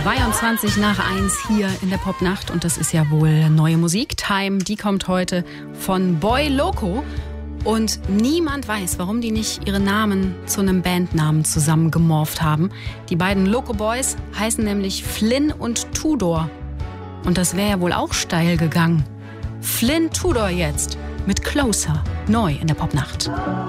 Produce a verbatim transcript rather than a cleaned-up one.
zweiundzwanzig nach eins hier in der Popnacht und das ist ja wohl neue Musik. Time, die kommt heute von Boy Loco und niemand weiß, warum die nicht ihre Namen zu einem Bandnamen zusammengemorpht haben. Die beiden Loco Boys heißen nämlich Flynn und Tudor und das wäre ja wohl auch steil gegangen. Flynn Tudor jetzt mit Closer, neu in der Popnacht.